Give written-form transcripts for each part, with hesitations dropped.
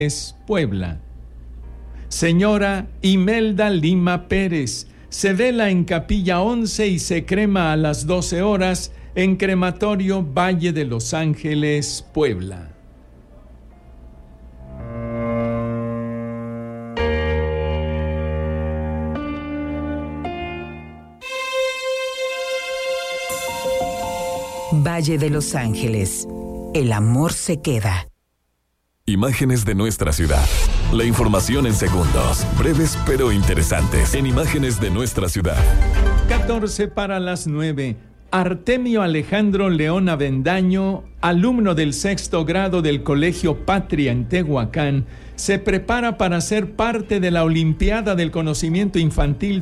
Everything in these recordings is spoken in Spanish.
Puebla. Señora Imelda Lima Pérez, se vela en Capilla 11 y se crema a las 12 horas en Crematorio Valle de Los Ángeles, Puebla. Valle de Los Ángeles. El amor se queda. Imágenes de nuestra ciudad. La información en segundos, breves pero interesantes. En Imágenes de nuestra ciudad. 14 para las 9. Artemio Alejandro León Avendaño, alumno del 6º grado del Colegio Patria en Tehuacán, se prepara para ser parte de la Olimpiada del Conocimiento Infantil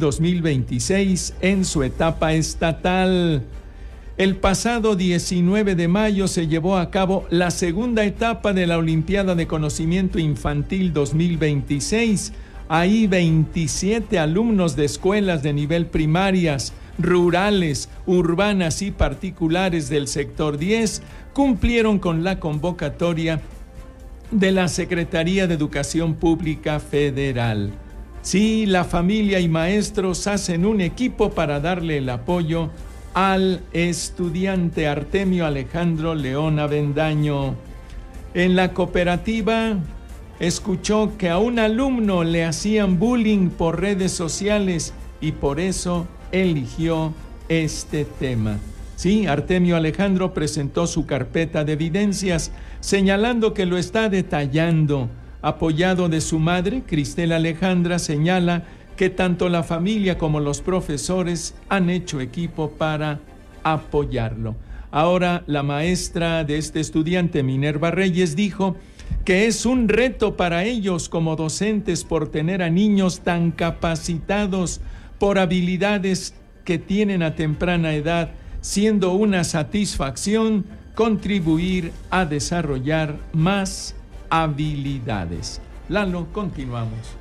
2026 en su etapa estatal. El pasado 19 de mayo se llevó a cabo la segunda etapa de la Olimpiada de Conocimiento Infantil 2026. Ahí 27 alumnos de escuelas de nivel primarias, rurales, urbanas y particulares del sector 10 cumplieron con la convocatoria de la Secretaría de Educación Pública Federal. Sí, la familia y maestros hacen un equipo para darle el apoyo al estudiante Artemio Alejandro León Avendaño. En la cooperativa escuchó que a un alumno le hacían bullying por redes sociales y por eso eligió este tema. Sí, Artemio Alejandro presentó su carpeta de evidencias, señalando que lo está detallando. Apoyado de su madre, Cristel Alejandra, señala que tanto la familia como los profesores han hecho equipo para apoyarlo. Ahora, la maestra de este estudiante, Minerva Reyes, dijo que es un reto para ellos como docentes por tener a niños tan capacitados por habilidades que tienen a temprana edad, siendo una satisfacción contribuir a desarrollar más habilidades. Lalo, continuamos.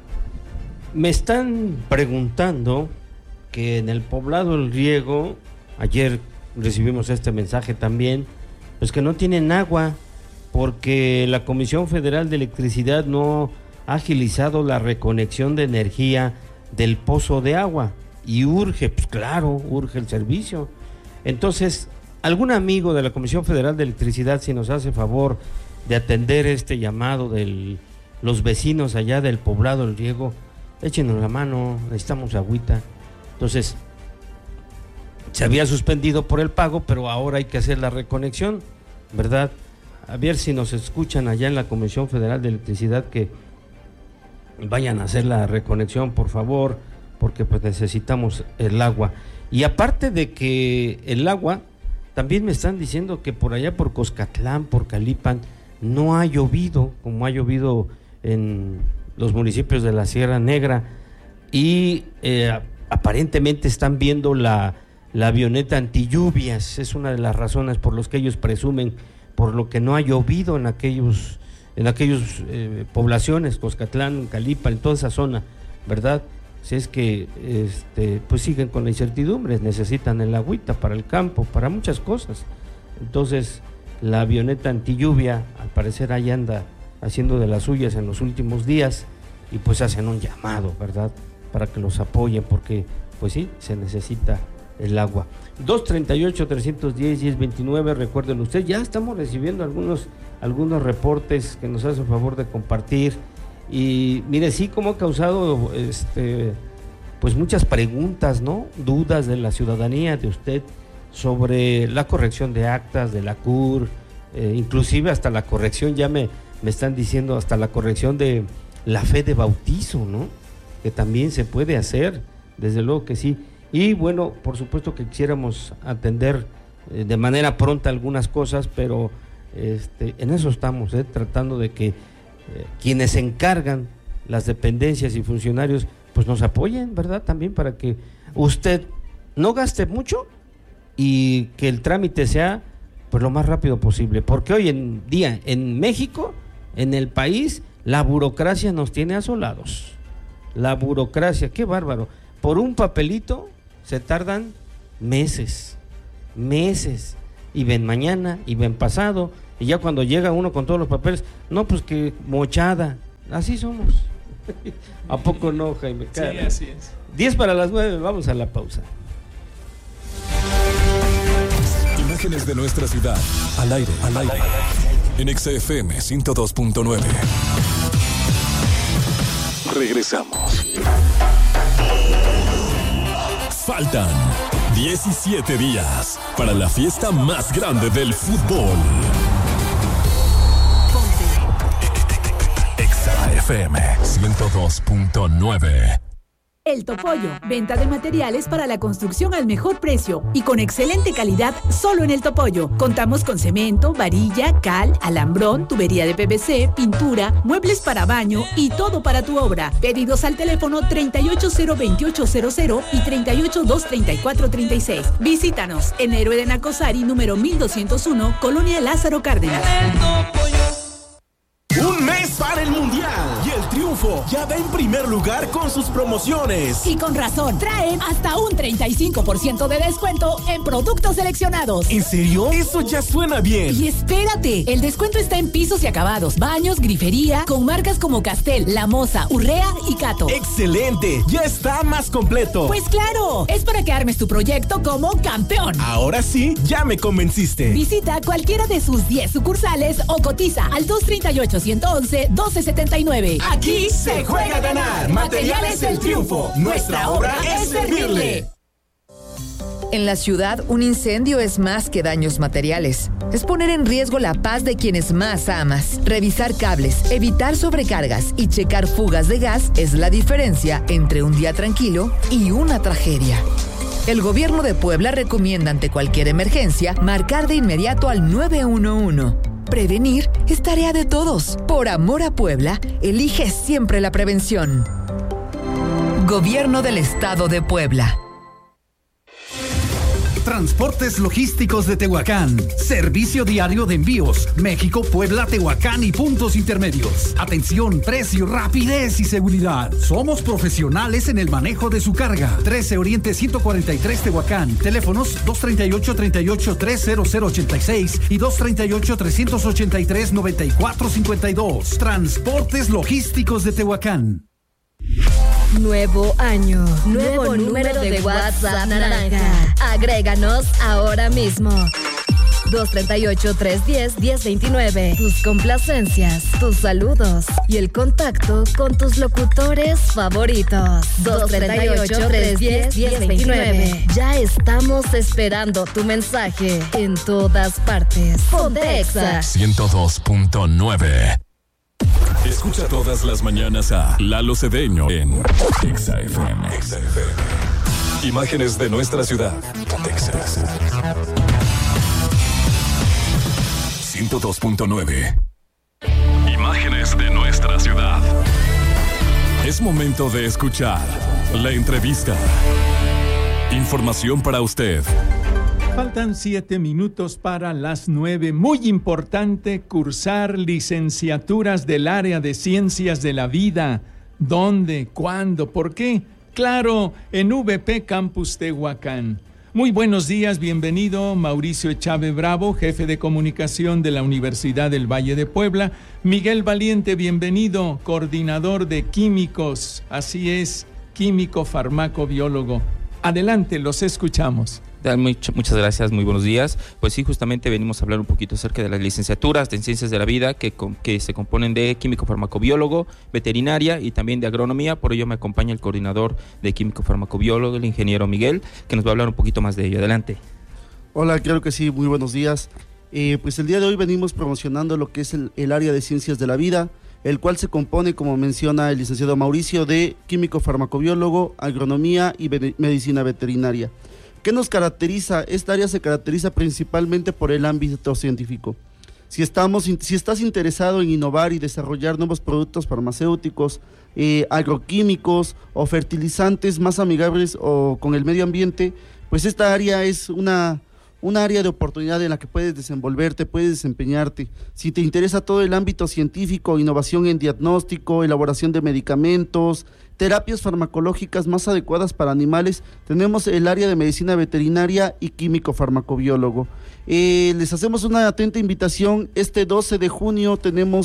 Me están preguntando que en el poblado El Riego, ayer recibimos este mensaje también, pues que no tienen agua porque la Comisión Federal de Electricidad no ha agilizado la reconexión de energía del pozo de agua y urge, pues claro, urge el servicio. Entonces, algún amigo de la Comisión Federal de Electricidad, si nos hace favor de atender este llamado de los vecinos allá del poblado El Riego, échenos la mano, necesitamos agüita. Entonces, se había suspendido por el pago, pero ahora hay que hacer la reconexión, ¿verdad? A ver si nos escuchan allá en la Comisión Federal de Electricidad, que vayan a hacer la reconexión, por favor, porque pues necesitamos el agua. Y aparte de que el agua, también me están diciendo que por allá por Coscatlán, por Calipan, no ha llovido, como ha llovido en los municipios de la Sierra Negra, y aparentemente están viendo la avioneta antilluvias. Es una de las razones por las que ellos presumen, por lo que no ha llovido en aquellos poblaciones, Coscatlán, Calipa, en toda esa zona, ¿verdad? Si es que pues siguen con la incertidumbre, necesitan el agüita para el campo, para muchas cosas. Entonces, la avioneta antilluvia, al parecer ahí anda haciendo de las suyas en los últimos días, y pues hacen un llamado, ¿verdad?, para que los apoyen, porque pues sí, se necesita el agua. 238-310-1029, recuerden ustedes, ya estamos recibiendo algunos reportes que nos hacen favor de compartir, y mire, sí, como ha causado pues muchas preguntas, ¿no?, dudas de la ciudadanía, de usted, sobre la corrección de actas de la CUR, inclusive hasta la corrección, ya me están diciendo, hasta la corrección de la fe de bautizo, ¿no?, que también se puede hacer, desde luego que sí. Y bueno, por supuesto que quisiéramos atender de manera pronta algunas cosas, pero en eso estamos, tratando de que quienes se encargan, las dependencias y funcionarios, pues nos apoyen, ¿verdad?, también para que usted no gaste mucho y que el trámite sea pues lo más rápido posible, porque hoy en día en México, en el país, la burocracia nos tiene asolados. La burocracia, qué bárbaro. Por un papelito se tardan meses, y ven mañana, y ven pasado, y ya cuando llega uno con todos los papeles, no, pues que mochada, Así somos. ¿A poco no, Jaime? Sí, así es. 8:50, vamos a la pausa. Imágenes de nuestra ciudad, al aire, en XFM 102.9. Regresamos. Faltan 17 días para la fiesta más grande del fútbol. XFM 102.9. El Topollo, venta de materiales para la construcción al mejor precio y con excelente calidad solo en El Topollo. Contamos con cemento, varilla, cal, alambrón, tubería de PVC, pintura, muebles para baño y todo para tu obra. Pedidos al teléfono 3802800 y 3823436. Visítanos en Héroe de Nacosari, número 1201, Colonia Lázaro Cárdenas. Un mes para el Mundial y el Triunfo ya va en primer lugar con sus promociones. Y con razón, traen hasta un 35% de descuento en productos seleccionados. ¿En serio? Eso ya suena bien. Y espérate, el descuento está en pisos y acabados, baños, grifería, con marcas como Castel, La Moza, Urrea y Cato. ¡Excelente! Ya está más completo. Pues claro, es para que armes tu proyecto como campeón. Ahora sí, ya me convenciste. Visita cualquiera de sus 10 sucursales o cotiza al 238-111-1279. Aquí se juega a ganar. Materiales El Triunfo. Nuestra obra es servirle. En la ciudad, un incendio es más que daños materiales. Es poner en riesgo la paz de quienes más amas. Revisar cables, evitar sobrecargas y checar fugas de gas es la diferencia entre un día tranquilo y una tragedia. El gobierno de Puebla recomienda ante cualquier emergencia marcar de inmediato al 911. Prevenir es tarea de todos. Por amor a Puebla, elige siempre la prevención. Gobierno del Estado de Puebla. Transportes Logísticos de Tehuacán. Servicio diario de envíos. México, Puebla, Tehuacán y puntos intermedios. Atención, precio, rapidez y seguridad. Somos profesionales en el manejo de su carga. 13 Oriente 143 Tehuacán. Teléfonos 238-383-0086 y 238-383-9452. Transportes Logísticos de Tehuacán. Nuevo año, nuevo número de WhatsApp naranja. Agréganos ahora mismo. 238-310-1029. Tus complacencias, tus saludos y el contacto con tus locutores favoritos. 238-310-1029. Ya estamos esperando tu mensaje en todas partes. Ponte Exa 102.9. Escucha todas las mañanas a Lalo Cedeño en Exa FM. Imágenes de nuestra ciudad. Exa 102.9. Imágenes de nuestra ciudad. Es momento de escuchar la entrevista. Información para usted. Faltan 7 minutos para las 9. Muy importante cursar licenciaturas del área de Ciencias de la Vida. ¿Dónde? ¿Cuándo? ¿Por qué? Claro, en VP Campus Tehuacán. Muy buenos días, bienvenido Mauricio Echave Bravo, jefe de comunicación de la Universidad del Valle de Puebla. Miguel Valiente, bienvenido, coordinador de químicos. Así es, químico farmacobiólogo. Adelante, los escuchamos. Muchas gracias, muy buenos días. Pues sí, justamente venimos a hablar un poquito acerca de las licenciaturas de Ciencias de la Vida que se componen de químico farmacobiólogo, veterinaria y también de agronomía. Por ello me acompaña el coordinador de químico farmacobiólogo, el ingeniero Miguel, que nos va a hablar un poquito más de ello. Adelante. Hola, claro que sí, muy buenos días. Pues el día de hoy venimos promocionando lo que es el área de Ciencias de la Vida, el cual se compone, como menciona el licenciado Mauricio, de químico farmacobiólogo, agronomía y medicina veterinaria. ¿Qué nos caracteriza? Esta área se caracteriza principalmente por el ámbito científico. Si estás interesado en innovar y desarrollar nuevos productos farmacéuticos, agroquímicos o fertilizantes más amigables o con el medio ambiente, pues esta área es una área de oportunidad en la que puedes desenvolverte, puedes desempeñarte. Si te interesa todo el ámbito científico, innovación en diagnóstico, elaboración de medicamentos, terapias farmacológicas más adecuadas para animales, tenemos el área de medicina veterinaria y químico farmacobiólogo. Les hacemos una atenta invitación. Este 12 de junio tenemos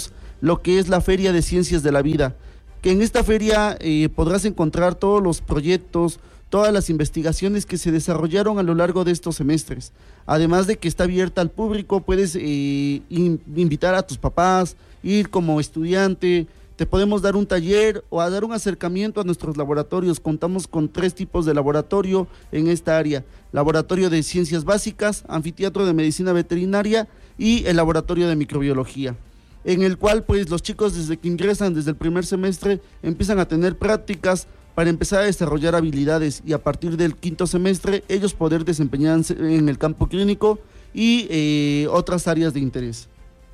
lo que es la Feria de Ciencias de la Vida, que en esta feria podrás encontrar todos los proyectos, todas las investigaciones que se desarrollaron a lo largo de estos semestres. Además de que está abierta al público, puedes invitar a tus papás, ir como estudiante, te podemos dar un taller o a dar un acercamiento a nuestros laboratorios. Contamos con 3 tipos de laboratorio en esta área: laboratorio de ciencias básicas, anfiteatro de medicina veterinaria y el laboratorio de microbiología, en el cual pues los chicos desde que ingresan, desde el primer semestre, empiezan a tener prácticas para empezar a desarrollar habilidades, y a partir del 5º semestre ellos poder desempeñarse en el campo clínico y otras áreas de interés.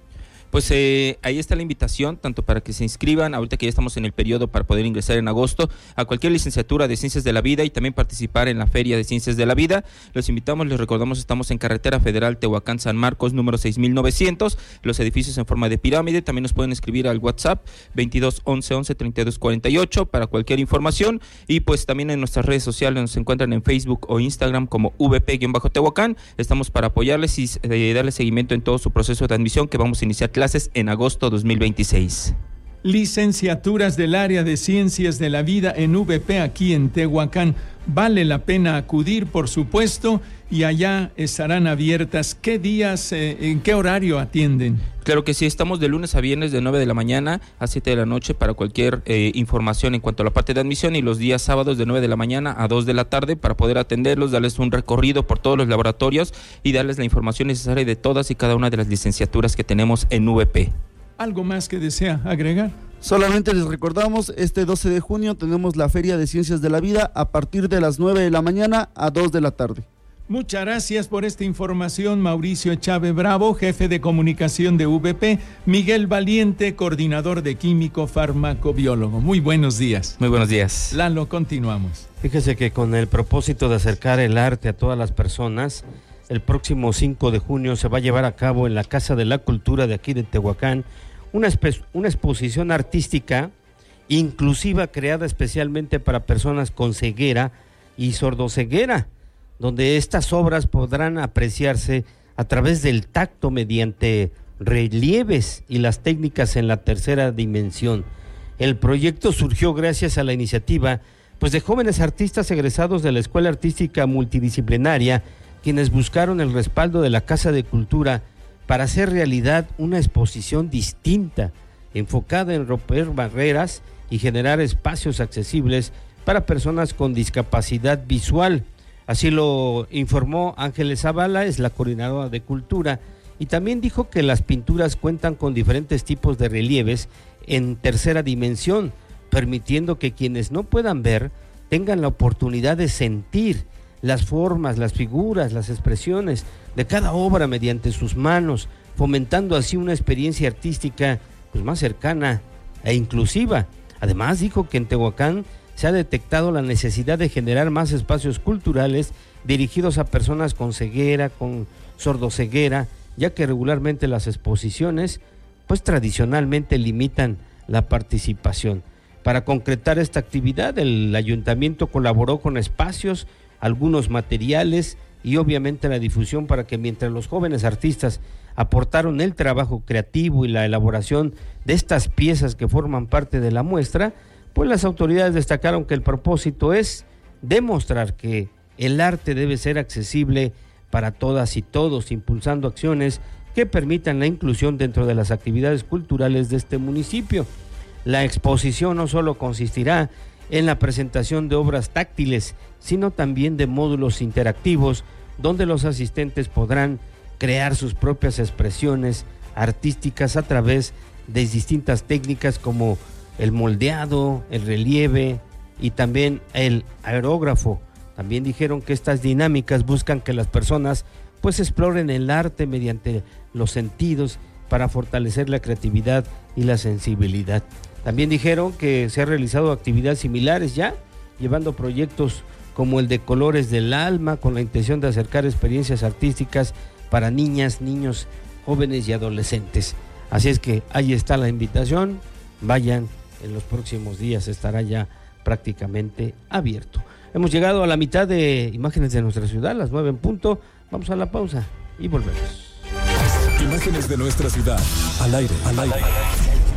Pues ahí está la invitación, tanto para que se inscriban, ahorita que ya estamos en el periodo para poder ingresar en agosto, a cualquier licenciatura de Ciencias de la Vida y también participar en la Feria de Ciencias de la Vida. Los invitamos, les recordamos, estamos en Carretera Federal Tehuacán-San Marcos, número 6900, los edificios en forma de pirámide. También nos pueden escribir al WhatsApp 22 11 11 32 48 para cualquier información, y pues también en nuestras redes sociales nos encuentran en Facebook o Instagram como VP-Tehuacán. Estamos para apoyarles y darles seguimiento en todo su proceso de admisión, que vamos a iniciar clases en agosto 2026. Licenciaturas del área de Ciencias de la Vida en VP aquí en Tehuacán. Vale la pena acudir, por supuesto, y allá estarán abiertas. ¿Qué días, en qué horario atienden? Claro que sí, estamos de lunes a viernes de 9 de la mañana a 7 de la noche para cualquier información en cuanto a la parte de admisión, y los días sábados de 9 de la mañana a 2 de la tarde para poder atenderlos, darles un recorrido por todos los laboratorios y darles la información necesaria de todas y cada una de las licenciaturas que tenemos en VP. ¿Algo más que desea agregar? Solamente les recordamos, este 12 de junio tenemos la Feria de Ciencias de la Vida a partir de las 9 de la mañana a 2 de la tarde. Muchas gracias por esta información, Mauricio Chávez Bravo, jefe de comunicación de VP, Miguel Valiente, coordinador de químico farmacobiólogo. Muy buenos días. Muy buenos días. Lalo, continuamos. Fíjese que con el propósito de acercar el arte a todas las personas, el próximo 5 de junio se va a llevar a cabo en la Casa de la Cultura de aquí de Tehuacán una exposición artística inclusiva creada especialmente para personas con ceguera y sordoceguera, donde estas obras podrán apreciarse a través del tacto mediante relieves y las técnicas en la tercera dimensión. El proyecto surgió gracias a la iniciativa pues de jóvenes artistas egresados de la Escuela Artística Multidisciplinaria, quienes buscaron el respaldo de la Casa de Cultura para hacer realidad una exposición distinta, enfocada en romper barreras y generar espacios accesibles para personas con discapacidad visual. Así lo informó Ángeles Zavala, es la coordinadora de Cultura, y también dijo que las pinturas cuentan con diferentes tipos de relieves en tercera dimensión, permitiendo que quienes no puedan ver tengan la oportunidad de sentir las formas, las figuras, las expresiones de cada obra mediante sus manos, fomentando así una experiencia artística pues más cercana e inclusiva. Además dijo que en Tehuacán se ha detectado la necesidad de generar más espacios culturales dirigidos a personas con ceguera, con sordoceguera, ya que regularmente las exposiciones pues tradicionalmente limitan la participación. Para concretar esta actividad, el ayuntamiento colaboró con espacios, algunos materiales y obviamente la difusión, para que mientras los jóvenes artistas aportaron el trabajo creativo y la elaboración de estas piezas que forman parte de la muestra, pues las autoridades destacaron que el propósito es demostrar que el arte debe ser accesible para todas y todos, impulsando acciones que permitan la inclusión dentro de las actividades culturales de este municipio. La exposición no solo consistirá en la presentación de obras táctiles, sino también de módulos interactivos, donde los asistentes podrán crear sus propias expresiones artísticas a través de distintas técnicas como el moldeado, el relieve y también el aerógrafo. También dijeron que estas dinámicas buscan que las personas pues exploren el arte mediante los sentidos para fortalecer la creatividad y la sensibilidad. También dijeron que se han realizado actividades similares ya, llevando proyectos como el de Colores del Alma, con la intención de acercar experiencias artísticas para niñas, niños, jóvenes y adolescentes. Así es que ahí está la invitación, vayan, en los próximos días estará ya prácticamente abierto. Hemos llegado a la mitad de Imágenes de nuestra ciudad, las 9 en punto, vamos a la pausa y volvemos. Imágenes de nuestra ciudad, al aire, al aire.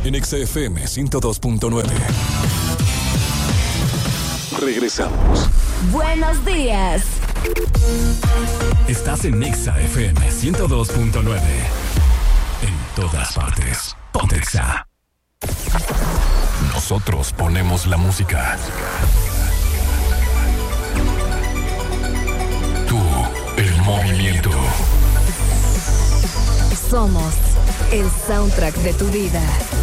en Exa FM 102.9. Regresamos. Buenos días. Estás en Exa FM 102.9. En todas partes. Ponte Exa. Nosotros ponemos la música. Tú, el movimiento. Somos el soundtrack de tu vida.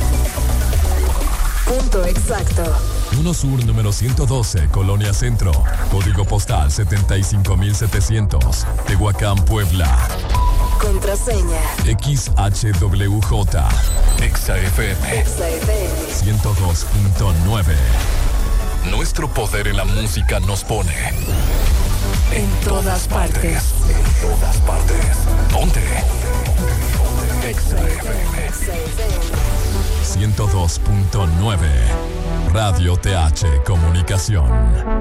Punto exacto. 1 Sur número 112, Colonia Centro. Código postal 75700. Tehuacán, Puebla. Contraseña. XHWJ. Exa FM. 102.9. Nuestro poder en la música nos pone en todas partes. En todas partes. Ponte. Exa FM 102.9. Radio TH Comunicación.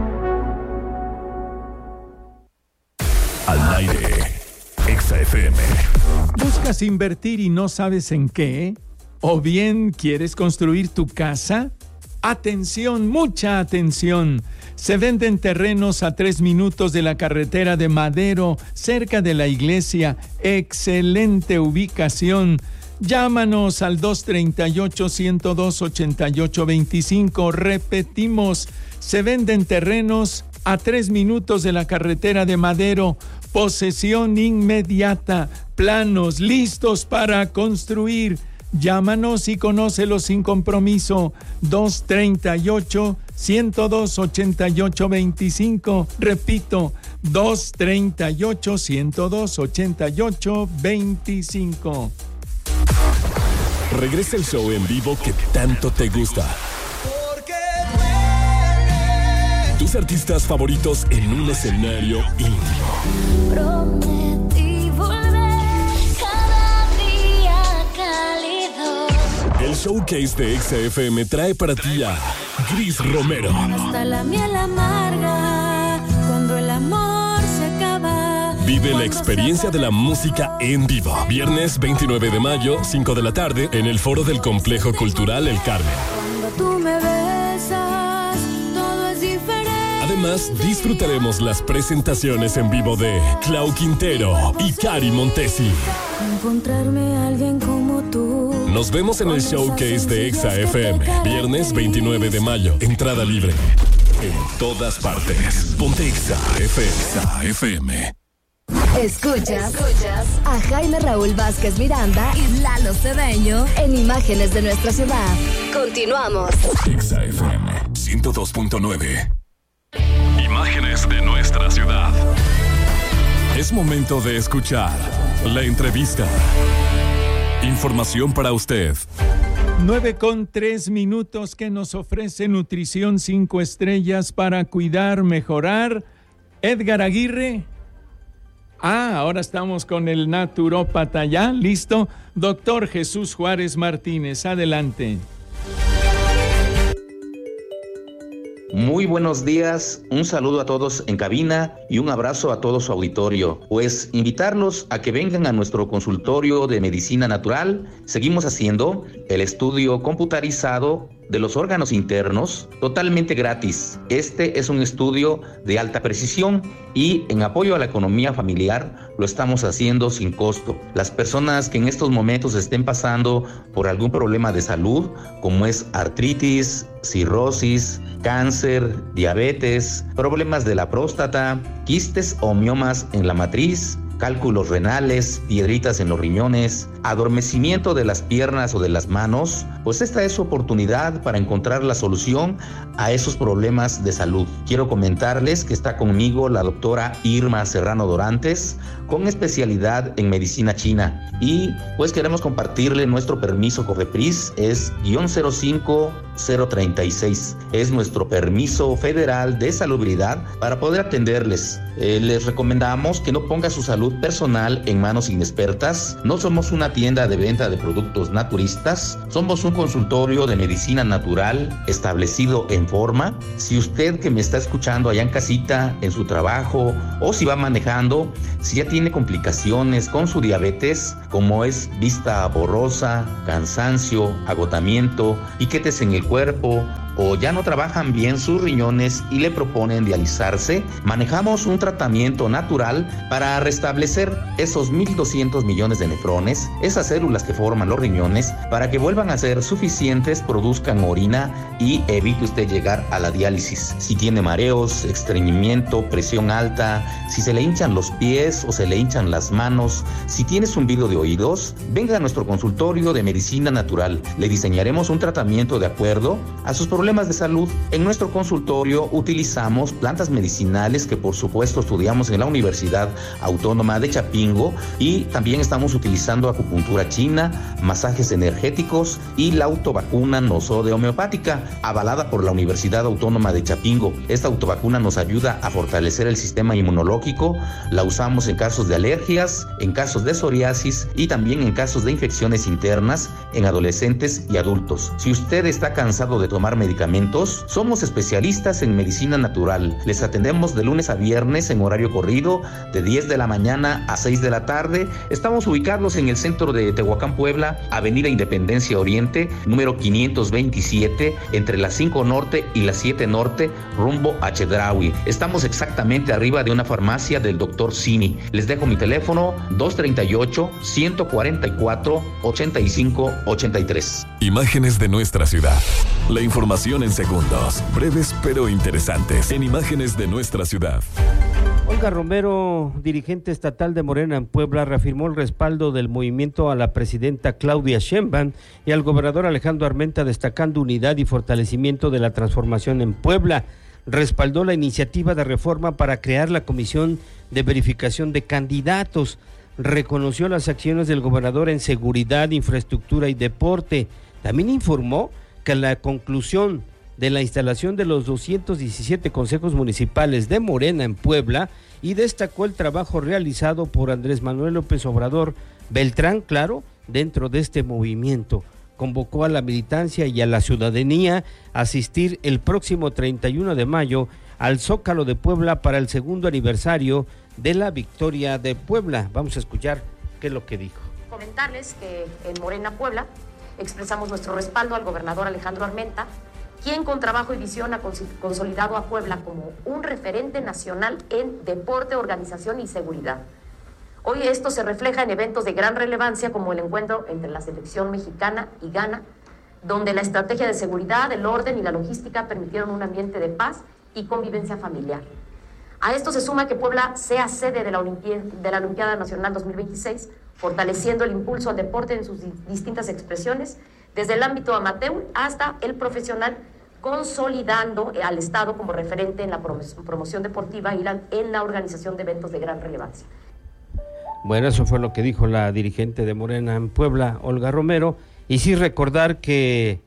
Al aire. Exa FM. ¿Buscas invertir y no sabes en qué? ¿O bien quieres construir tu casa? Atención, mucha atención. Se venden terrenos a 3 minutos de la carretera de Madero, cerca de la iglesia. Excelente ubicación. Llámanos al 238-102-8825. Repetimos, se venden terrenos a 3 minutos de la carretera de Madero. Posesión inmediata. Planos listos para construir. Llámanos y conócelos sin compromiso. 238-102-8825. Repito, 238-102-8825. Regresa el show en vivo que tanto te gusta. Tus artistas favoritos en un escenario íntimo. Prometí volver cada día cálido. El showcase de Exa FM trae para ti a Gris Romero. Hasta la miel amarga, cuando el amor se acaba. Vive la experiencia de la música en vivo. Viernes 29 de mayo, 5 de la tarde, en el foro del Complejo Cultural El Carmen. Cuando tú me besas, todo es diferente. Además, disfrutaremos las presentaciones en vivo de Clau Quintero y Cari Montesi. Encontrarme a alguien como tú. Nos vemos en el showcase de Exa FM, viernes 29 de mayo, entrada libre. En todas partes. Ponte Exa FM. Escuchas a Jaime Raúl Vázquez Miranda y Lalo Cedeño en Imágenes de Nuestra Ciudad. Continuamos. Exa FM 102.9. Imágenes de nuestra ciudad. Es momento de escuchar la entrevista. Información para usted. 9:03 que nos ofrece Nutrición 5 estrellas para cuidar, mejorar. Edgar Aguirre. Ahora estamos con el naturópata ya, listo. Doctor Jesús Juárez Martínez, adelante. Muy buenos días, un saludo a todos en cabina y un abrazo a todo su auditorio. Pues invitarlos a que vengan a nuestro consultorio de medicina natural. Seguimos haciendo el estudio computarizado de los órganos internos totalmente gratis. Este es un estudio de alta precisión y en apoyo a la economía familiar lo estamos haciendo sin costo. Las personas que en estos momentos estén pasando por algún problema de salud, como es artritis, cirrosis, cáncer, diabetes, problemas de la próstata, quistes o miomas en la matriz, cálculos renales, piedritas en los riñones, adormecimiento de las piernas o de las manos, pues esta es su oportunidad para encontrar la solución a esos problemas de salud. Quiero comentarles que está conmigo la doctora Irma Serrano Dorantes, con especialidad en medicina china, y pues queremos compartirle nuestro permiso COFEPRIS, es 036. Es nuestro permiso federal de salubridad para poder atenderles. Les recomendamos que no ponga su salud personal en manos inexpertas. No somos una tienda de venta de productos naturistas, somos un consultorio de medicina natural establecido en forma. Si usted que me está escuchando allá en casita, en su trabajo o si va manejando, si ya tiene complicaciones con su diabetes, como es vista borrosa, cansancio, agotamiento, piquetes en el cuerpo, o ya no trabajan bien sus riñones y le proponen dializarse, manejamos un tratamiento natural para restablecer esos 1.200 millones de nefrones, esas células que forman los riñones, para que vuelvan a ser suficientes, produzcan orina y evite usted llegar a la diálisis. Si tiene mareos, estreñimiento, presión alta, si se le hinchan los pies o se le hinchan las manos, si tiene zumbido de oídos, venga a nuestro consultorio de medicina natural. Le diseñaremos un tratamiento de acuerdo a sus problemas de salud. En nuestro consultorio utilizamos plantas medicinales que por supuesto estudiamos en la Universidad Autónoma de Chapingo, y también estamos utilizando acupuntura china, masajes energéticos y la autovacuna nosode homeopática avalada por la Universidad Autónoma de Chapingo. Esta autovacuna nos ayuda a fortalecer el sistema inmunológico. La usamos en casos de alergias, en casos de psoriasis y también en casos de infecciones internas en adolescentes y adultos. Si usted está cansado de tomar medicamentos, somos especialistas en medicina natural. Les atendemos de lunes a viernes en horario corrido, de 10 de la mañana a 6 de la tarde. Estamos ubicados en el centro de Tehuacán, Puebla, Avenida Independencia Oriente, número 527, entre la 5 Norte y la 7 Norte, rumbo a Chedraui. Estamos exactamente arriba de una farmacia del Dr. Simi. Les dejo mi teléfono 238-144-8583. Imágenes de nuestra ciudad. La información en segundos, breves pero interesantes, en Imágenes de nuestra ciudad. Olga Romero, dirigente estatal de Morena en Puebla, reafirmó el respaldo del movimiento a la presidenta Claudia Sheinbaum y al gobernador Alejandro Armenta, destacando unidad y fortalecimiento de la transformación en Puebla. Respaldó la iniciativa de reforma para crear la Comisión de Verificación de Candidatos. Reconoció las acciones del gobernador en seguridad, infraestructura y deporte. También informó que la conclusión de la instalación de los 217 consejos municipales de Morena en Puebla, y destacó el trabajo realizado por Andrés Manuel López Obrador Beltrán, claro, dentro de este movimiento. Convocó a la militancia y a la ciudadanía a asistir el próximo 31 de mayo al Zócalo de Puebla para el segundo aniversario de la victoria de Puebla. Vamos a escuchar qué es lo que dijo. Comentarles que en Morena Puebla expresamos nuestro respaldo al gobernador Alejandro Armenta, quien con trabajo y visión ha consolidado a Puebla como un referente nacional en deporte, organización y seguridad. Hoy esto se refleja en eventos de gran relevancia como el encuentro entre la selección mexicana y Ghana, donde la estrategia de seguridad, el orden y la logística permitieron un ambiente de paz y convivencia familiar. A esto se suma que Puebla sea sede de la Olimpiada Nacional 2026, fortaleciendo el impulso al deporte en sus distintas expresiones, desde el ámbito amateur hasta el profesional, consolidando al Estado como referente en la promoción deportiva y en la organización de eventos de gran relevancia. Bueno, eso fue lo que dijo la dirigente de Morena en Puebla, Olga Romero, y sí recordar que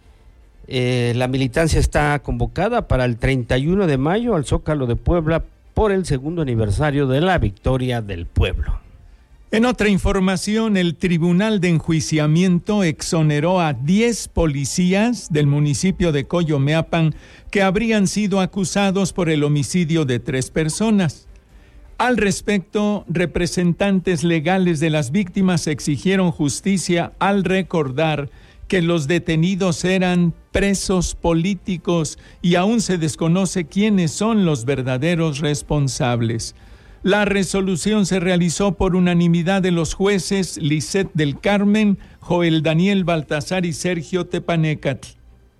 la militancia está convocada para el 31 de mayo al Zócalo de Puebla por el segundo aniversario de la victoria del pueblo. En otra información, el Tribunal de Enjuiciamiento exoneró a 10 policías del municipio de Coyomeapan que habrían sido acusados por el homicidio de 3 personas. Al respecto, representantes legales de las víctimas exigieron justicia al recordar que los detenidos eran presos políticos y aún se desconoce quiénes son los verdaderos responsables. La resolución se realizó por unanimidad de los jueces Lisset del Carmen, Joel Daniel Baltasar y Sergio Tepanecatl.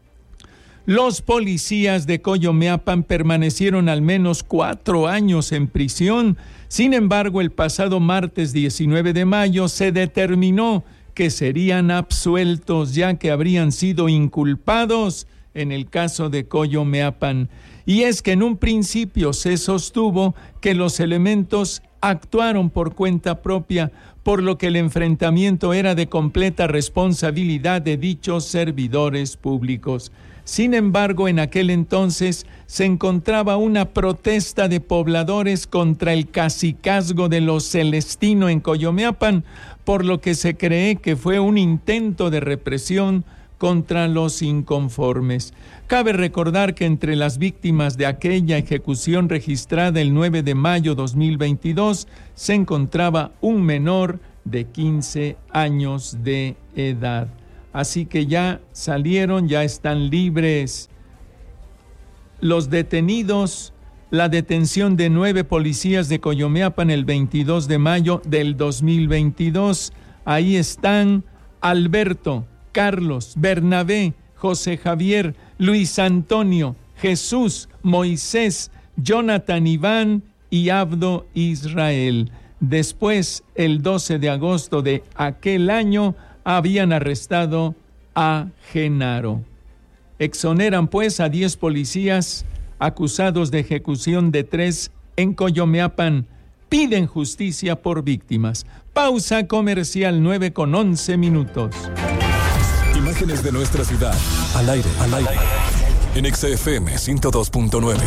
Los policías de Coyomeapan permanecieron al menos 4 años en prisión. Sin embargo, el pasado martes 19 de mayo se determinó que serían absueltos, ya que habrían sido inculpados en el caso de Coyomeapan. Y es que en un principio se sostuvo que los elementos actuaron por cuenta propia, por lo que el enfrentamiento era de completa responsabilidad de dichos servidores públicos. Sin embargo, en aquel entonces se encontraba una protesta de pobladores contra el cacicazgo de los Celestino en Coyomeapan, por lo que se cree que fue un intento de represión contra los inconformes. Cabe recordar que entre las víctimas de aquella ejecución registrada el 9 de mayo 2022 se encontraba un menor de 15 años de edad. Así que ya salieron, ya están libres los detenidos. La detención de 9 policías de Coyomeapan el 22 de mayo del 2022. Ahí están Alberto, Carlos, Bernabé, José Javier, Luis Antonio, Jesús, Moisés, Jonathan Iván y Abdo Israel. Después, el 12 de agosto de aquel año, habían arrestado a Genaro. Exoneran pues a 10 policías acusados de ejecución de 3 en Coyomeapan. Piden justicia por víctimas. Pausa comercial, 9:11. Imágenes de nuestra ciudad, al aire, en XFM 102.9.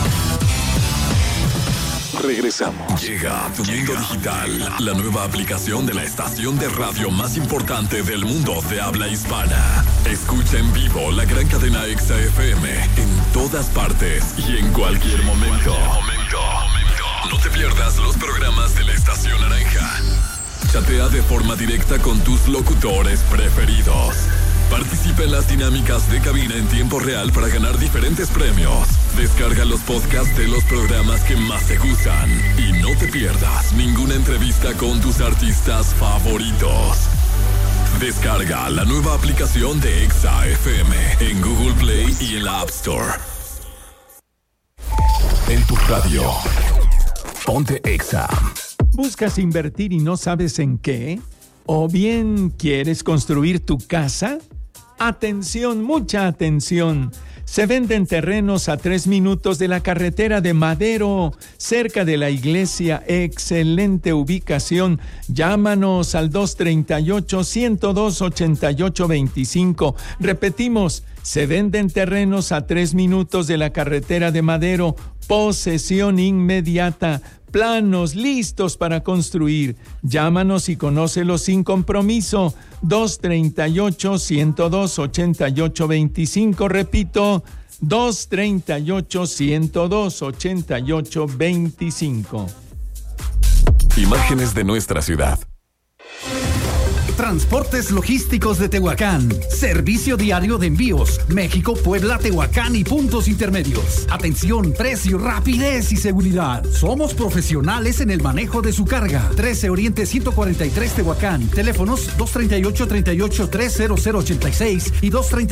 Regresamos. Llega a tu mundo digital, la nueva aplicación de la estación de radio más importante del mundo de habla hispana. Escucha en vivo la gran cadena XFM en todas partes y en cualquier momento. No te pierdas los programas de la estación naranja. Chatea de forma directa con tus locutores preferidos. Participa en las dinámicas de cabina en tiempo real para ganar diferentes premios. Descarga los podcasts de los programas que más te gustan y no te pierdas ninguna entrevista con tus artistas favoritos. Descarga la nueva aplicación de Exa FM en Google Play y en la App Store. En tu radio, ponte Exa. ¿Buscas invertir y no sabes en qué? ¿O bien quieres construir tu casa? Atención, mucha atención. Se venden terrenos a 3 minutos de la carretera de Madero, cerca de la iglesia. Excelente ubicación. Llámanos al 238-102-8825. Repetimos, se venden terrenos a 3 minutos de la carretera de Madero. Posesión inmediata. Planos listos para construir. Llámanos y conócelos sin compromiso. 238-102-8825. Repito, 238-102-8825. Imágenes de nuestra ciudad. Transportes Logísticos de Tehuacán. Servicio diario de envíos. México, Puebla, Tehuacán y puntos intermedios. Atención, precio, rapidez y seguridad. Somos profesionales en el manejo de su carga. 13 Oriente 143 Tehuacán. Teléfonos 238-383-0086 y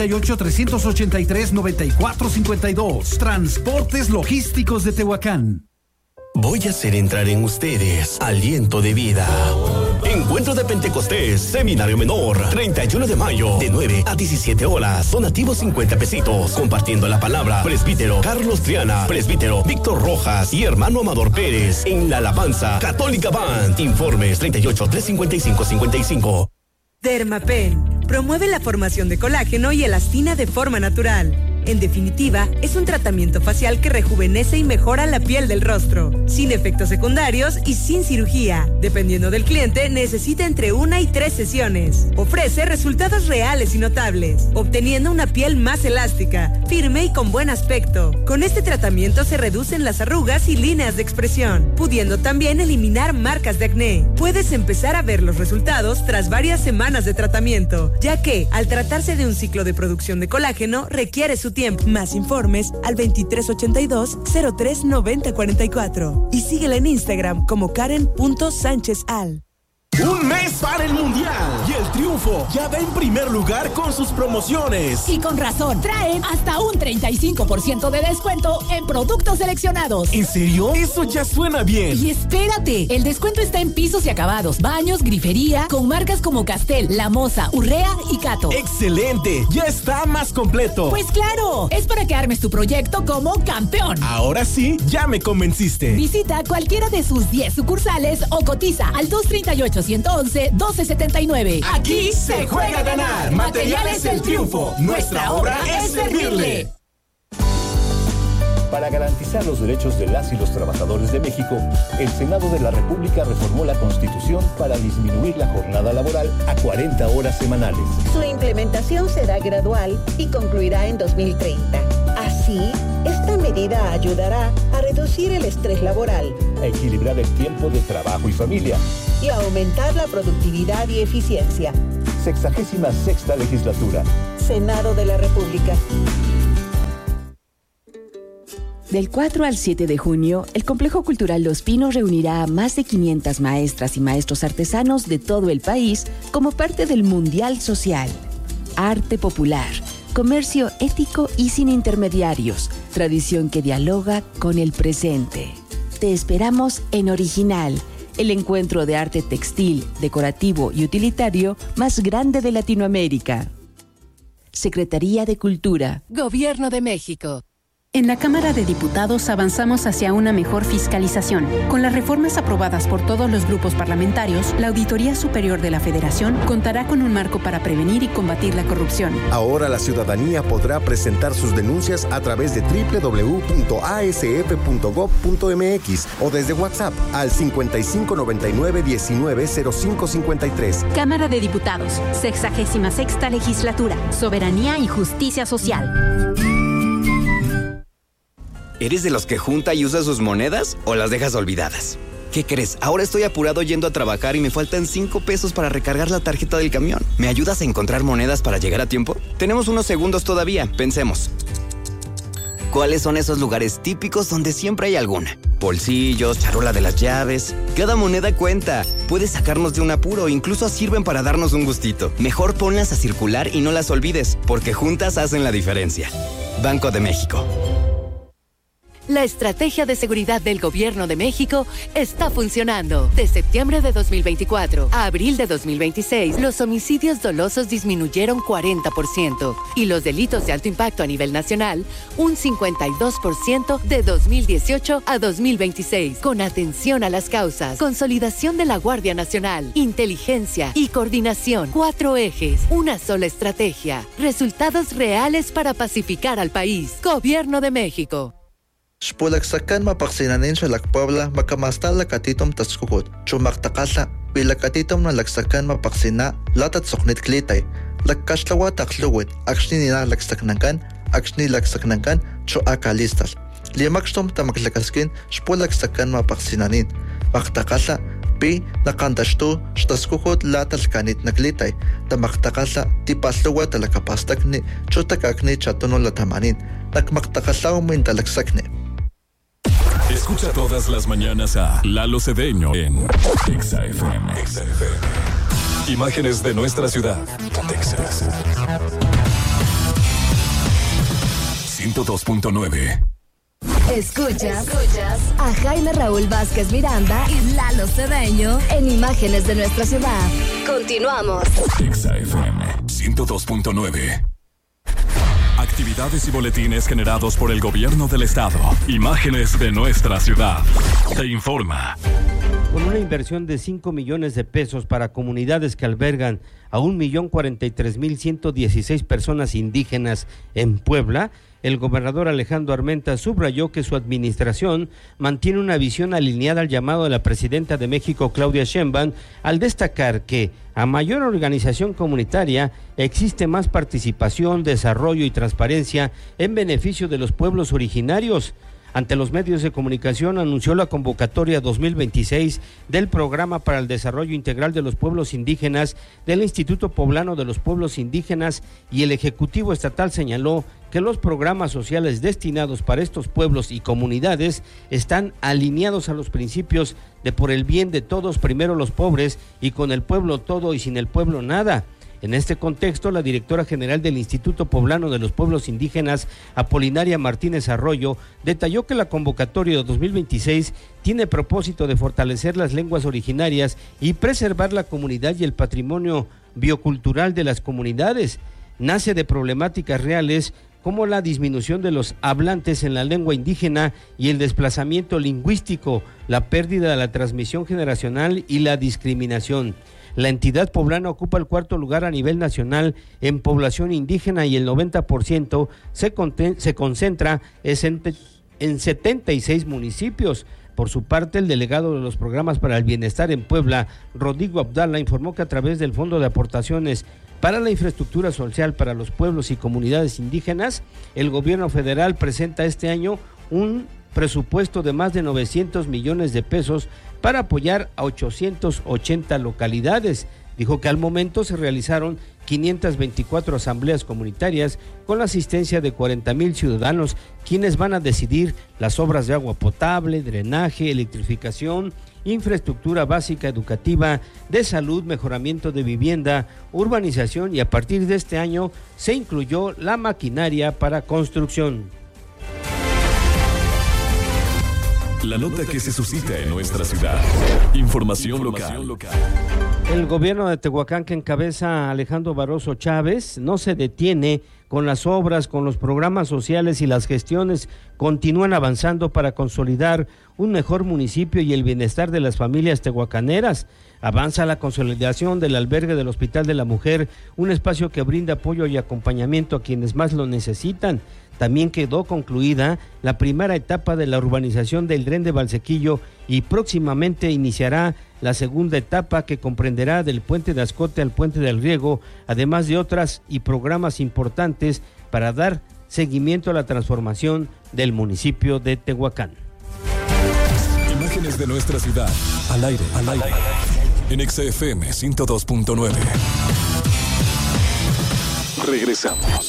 238-383-9452. Transportes Logísticos de Tehuacán. Voy a hacer entrar en ustedes aliento de vida. Encuentro de Pentecostés, Seminario Menor, 31 de mayo, de 9 a 17 horas. Donativo 50 pesitos. Compartiendo la palabra, presbítero Carlos Triana, presbítero Víctor Rojas y hermano Amador Pérez en la alabanza Católica Band. Informes 38-355-55. Dermapen promueve la formación de colágeno y elastina de forma natural. En definitiva, es un tratamiento facial que rejuvenece y mejora la piel del rostro, sin efectos secundarios y sin cirugía. Dependiendo del cliente, necesita entre 1 y 3 sesiones. Ofrece resultados reales y notables, obteniendo una piel más elástica, firme y con buen aspecto. Con este tratamiento se reducen las arrugas y líneas de expresión, pudiendo también eliminar marcas de acné. Puedes empezar a ver los resultados tras varias semanas de tratamiento, ya que, al tratarse de un ciclo de producción de colágeno, requiere su tiempo. Más informes al 2382-039044 y síguela en Instagram como Karen.SánchezAl. Un mes para el Mundial y el Triunfo ya va en primer lugar con sus promociones. Y con razón, traen hasta un 35% de descuento en productos seleccionados. ¿En serio? Eso ya suena bien. Y espérate, el descuento está en pisos y acabados, baños, grifería, con marcas como Castel, La Moza, Urrea y Cato. ¡Excelente! Ya está más completo. Pues claro, es para que armes tu proyecto como campeón. Ahora sí, ya me convenciste. Visita cualquiera de sus 10 sucursales o cotiza al 238-111-1279. Aquí se juega a ganar. Materiales El Triunfo. Nuestra obra es servirle. Para garantizar los derechos de las y los trabajadores de México, el Senado de la República reformó la Constitución para disminuir la jornada laboral a 40 horas semanales. Su implementación será gradual y concluirá en 2030. Así, esta medida ayudará a reducir el estrés laboral, a equilibrar el tiempo de trabajo y familia y a aumentar la productividad y eficiencia. 66ª legislatura. Senado de la República. Del 4 al 7 de junio, el Complejo Cultural Los Pinos reunirá a más de 500 maestras y maestros artesanos de todo el país como parte del Mundial Social. Arte popular, comercio ético y sin intermediarios, tradición que dialoga con el presente. Te esperamos en Original, el encuentro de arte textil, decorativo y utilitario más grande de Latinoamérica. Secretaría de Cultura. Gobierno de México. En la Cámara de Diputados avanzamos hacia una mejor fiscalización. Con las reformas aprobadas por todos los grupos parlamentarios, la Auditoría Superior de la Federación contará con un marco para prevenir y combatir la corrupción. Ahora la ciudadanía podrá presentar sus denuncias a través de www.asf.gov.mx o desde WhatsApp al 5599-190553. Cámara de Diputados, 66ª Legislatura, Soberanía y Justicia Social. ¿Eres de los que junta y usa sus monedas o las dejas olvidadas? ¿Qué crees? Ahora estoy apurado yendo a trabajar y me faltan 5 pesos para recargar la tarjeta del camión. ¿Me ayudas a encontrar monedas para llegar a tiempo? Tenemos unos segundos todavía, pensemos. ¿Cuáles son esos lugares típicos donde siempre hay alguna? Bolsillos, charola de las llaves. Cada moneda cuenta. Puede sacarnos de un apuro, incluso sirven para darnos un gustito. Mejor ponlas a circular y no las olvides, porque juntas hacen la diferencia. Banco de México. La estrategia de seguridad del Gobierno de México está funcionando. De septiembre de 2024 a abril de 2026, los homicidios dolosos disminuyeron 40% y los delitos de alto impacto a nivel nacional un 52% de 2018 a 2026. Con atención a las causas, consolidación de la Guardia Nacional, inteligencia y coordinación. 4 ejes, una sola estrategia. Resultados reales para pacificar al país. Gobierno de México. Xpulaksakan mapaksinanin sa Puebla makamastal lakatitom taskukot. Chumaktakasa pilakatitom na laksakan mapaksina latat soknit klitay. Lakkashlawa takluwit akshni nina laksaknankan akshni laksaknankan cho akalistas. Limakstom tamaklakaskin xpulaksakan mapaksinanin. Maktakasa pi nakandashto xtaskukot latalkanit naklitay. Tamaktakasa tipasluwa talakapastakni cho takakni chatono latamanin. Nakmaktakalaw min talaksakni. Escucha todas las mañanas a Lalo Cedeño en Exa FM. Imágenes de nuestra ciudad. Texas. 102.9. Escuchas a Jaime Raúl Vázquez Miranda y Lalo Cedeño en Imágenes de nuestra ciudad. Continuamos. Exa FM 102.9. Actividades y boletines generados por el gobierno del estado. Imágenes de nuestra ciudad. Te informa. Con una inversión de 5 millones de pesos para comunidades que albergan a 1,043,116 personas indígenas en Puebla, el gobernador Alejandro Armenta subrayó que su administración mantiene una visión alineada al llamado de la presidenta de México, Claudia Sheinbaum, al destacar que a mayor organización comunitaria existe más participación, desarrollo y transparencia en beneficio de los pueblos originarios. ante los medios de comunicación anunció la convocatoria 2026 del Programa para el Desarrollo Integral de los Pueblos Indígenas del Instituto Poblano de los Pueblos Indígenas, y el Ejecutivo Estatal señaló que los programas sociales destinados para estos pueblos y comunidades están alineados a los principios de por el bien de todos, primero los pobres, y con el pueblo todo y sin el pueblo nada. En este contexto, la directora general del Instituto Poblano de los Pueblos Indígenas, Apolinaria Martínez Arroyo, detalló que la convocatoria de 2026 tiene propósito de fortalecer las lenguas originarias y preservar la comunidad y el patrimonio biocultural de las comunidades. Nace de problemáticas reales como la disminución de los hablantes en la lengua indígena y el desplazamiento lingüístico, la pérdida de la transmisión generacional y la discriminación. La entidad poblana ocupa el cuarto lugar a nivel nacional en población indígena y el 90% se concentra en 76 municipios. Por su parte, el delegado de los programas para el bienestar en Puebla, Rodrigo Abdala, informó que a través del Fondo de Aportaciones para la Infraestructura Social para los Pueblos y Comunidades Indígenas, el gobierno federal presenta este año un presupuesto de más de 900 millones de pesos para apoyar a 880 localidades. Dijo que al momento se realizaron 524 asambleas comunitarias con la asistencia de 40,000 ciudadanos, quienes van a decidir las obras de agua potable, drenaje, electrificación, infraestructura básica educativa, de salud, mejoramiento de vivienda, urbanización, y a partir de este año se incluyó la maquinaria para construcción. La nota que se suscita en nuestra ciudad. Información local. El gobierno de Tehuacán, que encabeza Alejandro Barroso Chávez, no se detiene con las obras, con los programas sociales, y las gestiones continúan avanzando para consolidar un mejor municipio y el bienestar de las familias tehuacaneras. Avanza la consolidación del albergue del Hospital de la Mujer, un espacio que brinda apoyo y acompañamiento a quienes más lo necesitan. También quedó concluida la primera etapa de la urbanización del Dren de Valsequillo y próximamente iniciará la segunda etapa, que comprenderá del Puente de Ascote al Puente del Riego, además de otras y programas importantes para dar seguimiento a la transformación del municipio de Tehuacán. Imágenes de nuestra ciudad, al aire, en XFM 102.9. Regresamos.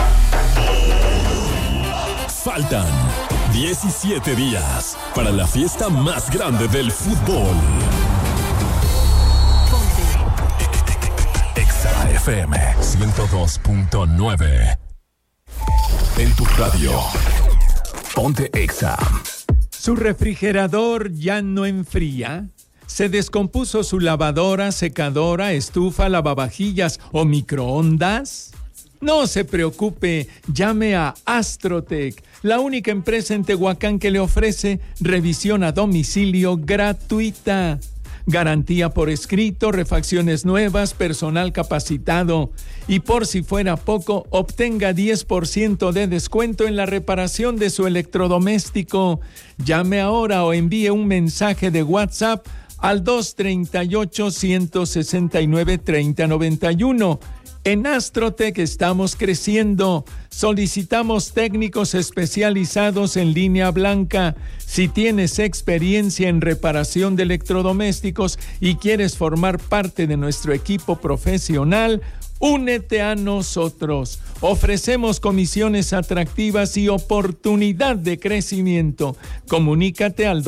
Faltan 17 días para la fiesta más grande del fútbol. XFM 102.9. En tu radio. Ponte Exa. ¿Su refrigerador ya no enfría? ¿Se descompuso su lavadora, secadora, estufa, lavavajillas o microondas? No se preocupe, llame a Astrotech, la única empresa en Tehuacán que le ofrece revisión a domicilio gratuita. Garantía por escrito, refacciones nuevas, personal capacitado. Y por si fuera poco, obtenga 10% de descuento en la reparación de su electrodoméstico. Llame ahora o envíe un mensaje de WhatsApp al 238-169-3091. En Astrotech estamos creciendo. Solicitamos técnicos especializados en línea blanca. Si tienes experiencia en reparación de electrodomésticos y quieres formar parte de nuestro equipo profesional, únete a nosotros. Ofrecemos comisiones atractivas y oportunidad de crecimiento. Comunícate al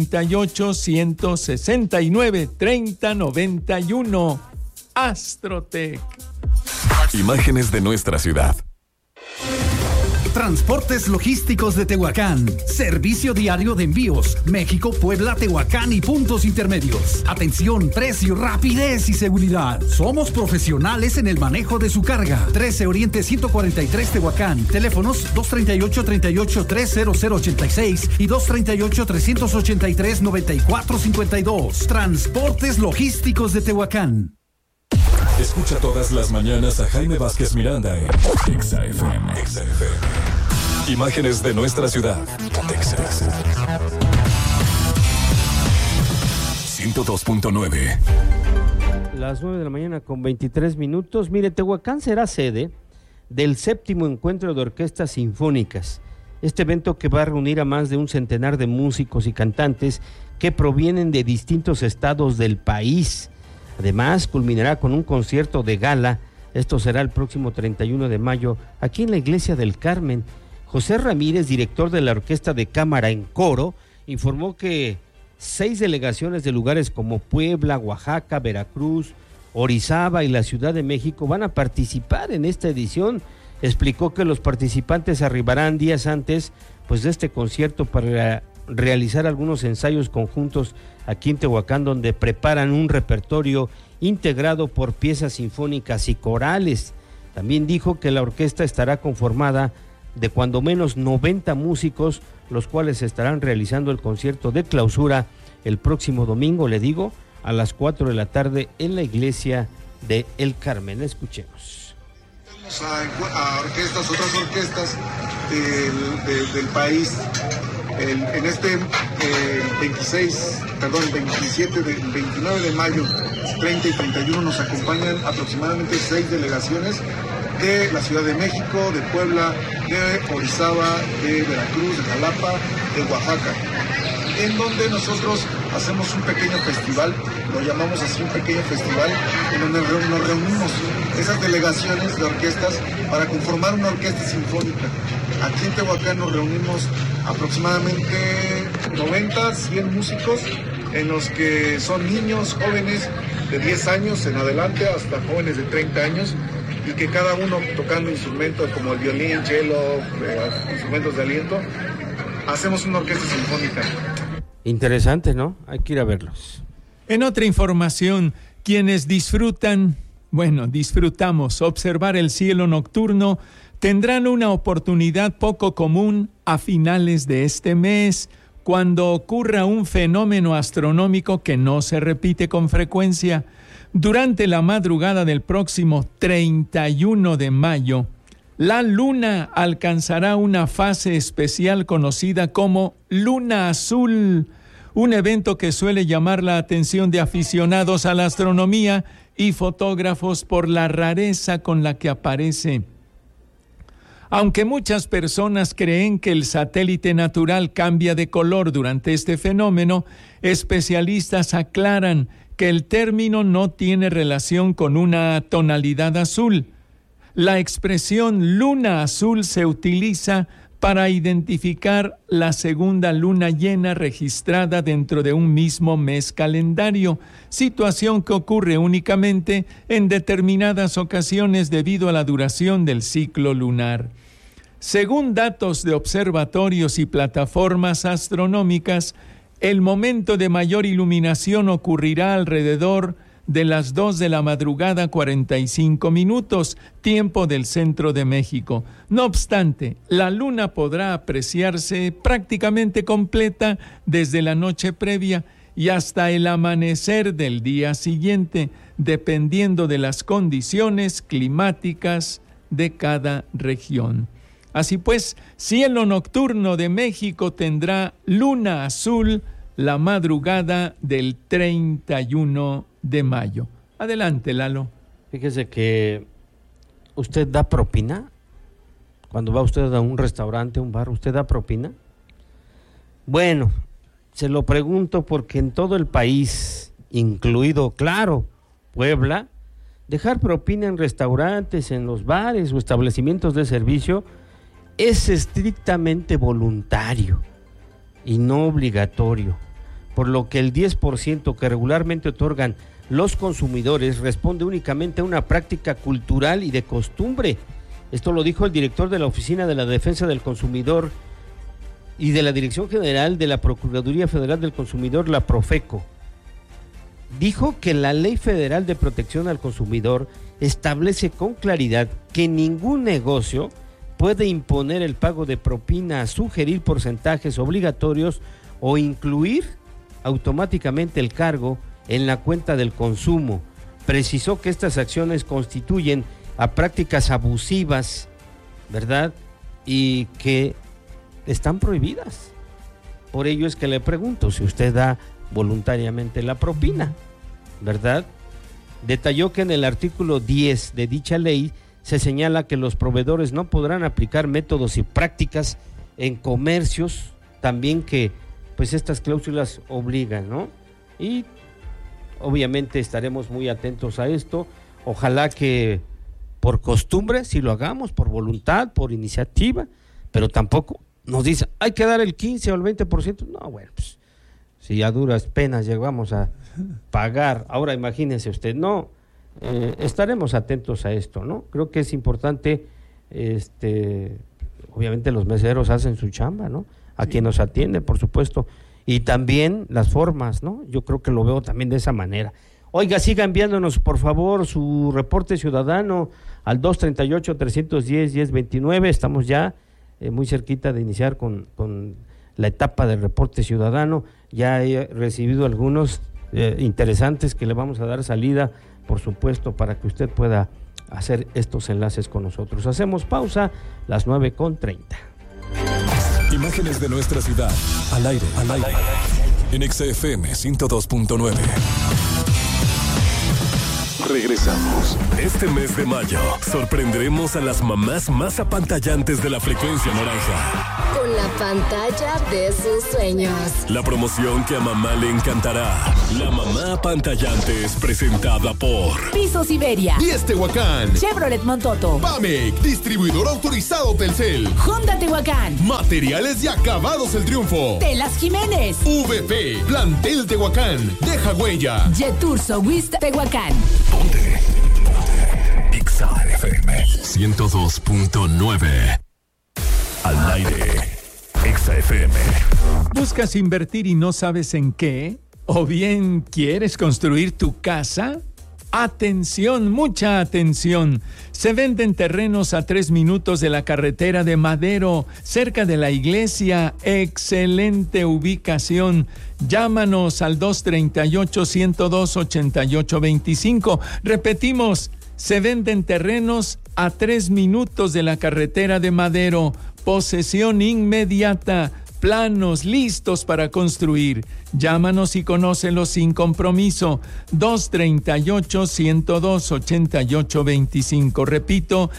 238-169-3091. Astrotech. Imágenes de nuestra ciudad. Transportes Logísticos de Tehuacán. Servicio diario de envíos. México, Puebla, Tehuacán y puntos intermedios. Atención, precio, rapidez y seguridad. Somos profesionales en el manejo de su carga. 13 Oriente 143 Tehuacán. Teléfonos 238-383-0086 y 238-383-9452. Transportes Logísticos de Tehuacán. Escucha todas las mañanas a Jaime Vázquez Miranda en XFM. Imágenes de nuestra ciudad. 102.9. Las 9 de la mañana con 23 minutos. Mire, Tehuacán será sede del 7º encuentro de orquestas sinfónicas. Este evento que va a reunir a más de un centenar de músicos y cantantes que provienen de distintos estados del país. Además, culminará con un concierto de gala. Esto será el próximo 31 de mayo, aquí en la Iglesia del Carmen. José Ramírez, director de la Orquesta de Cámara en Coro, informó que 6 delegaciones de lugares como Puebla, Oaxaca, Veracruz, Orizaba y la Ciudad de México van a participar en esta edición. Explicó que los participantes arribarán días antes de este concierto para realizar algunos ensayos conjuntos aquí en Tehuacán, donde preparan un repertorio integrado por piezas sinfónicas y corales. También dijo que la orquesta estará conformada de cuando menos 90 músicos, los cuales estarán realizando el concierto de clausura el próximo domingo, le digo, a las 4 de la tarde en la Iglesia de El Carmen. Escuchemos. A otras orquestas del país. En este 29 de mayo, 30 y 31 nos acompañan aproximadamente 6 delegaciones de la Ciudad de México, de Puebla, de Orizaba, de Veracruz, de Jalapa, de Oaxaca, en donde nosotros hacemos un pequeño festival, lo llamamos así, un pequeño festival, en donde nos reunimos esas delegaciones de orquestas para conformar una orquesta sinfónica. Aquí en Tehuacán nos reunimos aproximadamente 90, 100 músicos, en los que son niños, jóvenes de 10 años en adelante hasta jóvenes de 30 años, y que cada uno tocando instrumentos como el violín, cello, instrumentos de aliento, hacemos una orquesta sinfónica. Interesante, ¿no? Hay que ir a verlos. En otra información, quienes disfrutamos observar el cielo nocturno, tendrán una oportunidad poco común a finales de este mes, cuando ocurra un fenómeno astronómico que no se repite con frecuencia. Durante la madrugada del próximo 31 de mayo, la luna alcanzará una fase especial conocida como luna azul, un evento que suele llamar la atención de aficionados a la astronomía y fotógrafos por la rareza con la que aparece. Aunque muchas personas creen que el satélite natural cambia de color durante este fenómeno, especialistas aclaran que el término no tiene relación con una tonalidad azul. La expresión luna azul se utiliza para identificar la segunda luna llena registrada dentro de un mismo mes calendario, situación que ocurre únicamente en determinadas ocasiones debido a la duración del ciclo lunar. Según datos de observatorios y plataformas astronómicas, el momento de mayor iluminación ocurrirá alrededor de las 2 de la madrugada 45 minutos, tiempo del centro de México. No obstante, la luna podrá apreciarse prácticamente completa desde la noche previa y hasta el amanecer del día siguiente, dependiendo de las condiciones climáticas de cada región. Así pues, cielo nocturno de México tendrá luna azul la madrugada del 31 de mayo. Adelante, Lalo. Fíjese que usted da propina. Cuando va usted a un restaurante, un bar, ¿usted da propina? Bueno, se lo pregunto porque en todo el país, incluido, claro, Puebla, dejar propina en restaurantes, en los bares o establecimientos de servicio es estrictamente voluntario y no obligatorio, por lo que el 10% que regularmente otorgan los consumidores responde únicamente a una práctica cultural y de costumbre. Esto lo dijo el director de la Oficina de la Defensa del Consumidor y de la Dirección General de la Procuraduría Federal del Consumidor, la Profeco. Dijo que la Ley Federal de Protección al Consumidor establece con claridad que ningún negocio puede imponer el pago de propina, sugerir porcentajes obligatorios o incluir automáticamente el cargo en la cuenta del consumo. Precisó que estas acciones constituyen a prácticas abusivas, ¿verdad? Y que están prohibidas. Por ello es que le pregunto si usted da voluntariamente la propina, ¿verdad? Detalló que en el artículo 10 de dicha ley se señala que los proveedores no podrán aplicar métodos y prácticas en comercios también que pues estas cláusulas obligan, ¿no? Y obviamente estaremos muy atentos a esto. Ojalá que por costumbre, si lo hagamos, por voluntad, por iniciativa, pero tampoco nos dice, hay que dar el 15 o el 20%. No, bueno, pues si a duras penas llegamos a pagar, ahora imagínense usted, no, estaremos atentos a esto, ¿no? Creo que es importante, obviamente los meseros hacen su chamba, ¿no? A quien nos atiende, por supuesto, y también las formas, ¿no? Yo creo que lo veo también de esa manera. Oiga, siga enviándonos, por favor, su reporte ciudadano al 238-310-1029. Estamos ya muy cerquita de iniciar con la etapa del reporte ciudadano. Ya he recibido algunos interesantes que le vamos a dar salida, por supuesto, para que usted pueda hacer estos enlaces con nosotros. Hacemos pausa, las 9:30. Imágenes de nuestra ciudad, al aire, en XFM 102.9. Regresamos. Este mes de mayo sorprenderemos a las mamás más apantallantes de la frecuencia naranja. Con la pantalla de sus sueños. La promoción que a mamá le encantará. La mamá apantallante es presentada por Pisos Iberia, Diez Tehuacán, Chevrolet Montoto, Pamec, distribuidor autorizado Telcel, Honda Tehuacán, Materiales y Acabados El Triunfo, Telas Jiménez, VP, Plantel Tehuacán, Deja Huella, Jetur Sowist Tehuacán. Ponte. XFM 102.9. Al aire. XFM. ¿Buscas invertir y no sabes en qué? ¿O bien quieres construir tu casa? Atención, mucha atención. Se venden terrenos a 3 minutos de la carretera de Madero, cerca de la iglesia. Excelente ubicación. Llámanos al 238-102-8825. Repetimos, se venden terrenos a 3 minutos de la carretera de Madero. Posesión inmediata. Planos listos para construir. Llámanos y conócelos sin compromiso. 238-102-8825. Repito,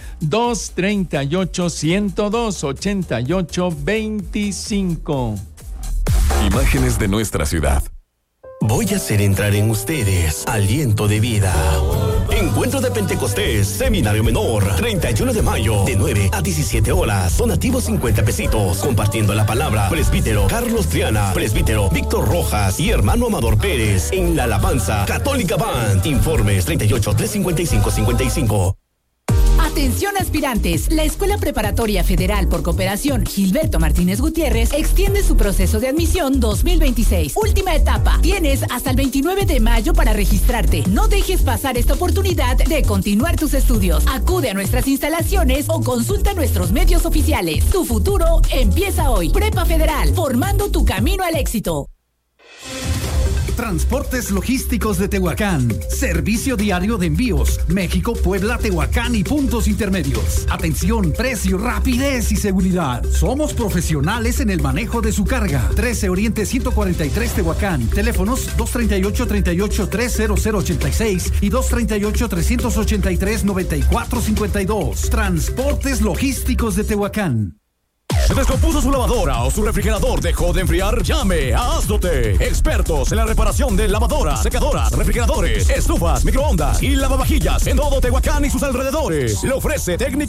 238-102-8825. Imágenes de nuestra ciudad. Voy a hacer entrar en ustedes aliento de vida. Encuentro de Pentecostés, Seminario Menor, 31 de mayo, de 9 a 17 horas. Donativos 50 pesitos. Compartiendo la palabra, presbítero Carlos Triana, presbítero Víctor Rojas y hermano Amador Pérez en la alabanza Católica Band. Informes 38-355-55. Atención aspirantes, la Escuela Preparatoria Federal por Cooperación Gilberto Martínez Gutiérrez extiende su proceso de admisión 2026. Última etapa, tienes hasta el 29 de mayo para registrarte. No dejes pasar esta oportunidad de continuar tus estudios. Acude a nuestras instalaciones o consulta nuestros medios oficiales. Tu futuro empieza hoy. Prepa Federal, formando tu camino al éxito. Transportes Logísticos de Tehuacán. Servicio diario de envíos. México, Puebla, Tehuacán y puntos intermedios. Atención, precio, rapidez y seguridad. Somos profesionales en el manejo de su carga. 13 Oriente 143 Tehuacán. Teléfonos 238-383-0086 y 238-383-9452. Transportes Logísticos de Tehuacán. ¿Se descompuso su lavadora o su refrigerador dejó de enfriar? Llame a Asdote, expertos en la reparación de lavadoras, secadoras, refrigeradores, estufas, microondas y lavavajillas en todo Tehuacán y sus alrededores. Le ofrece técnica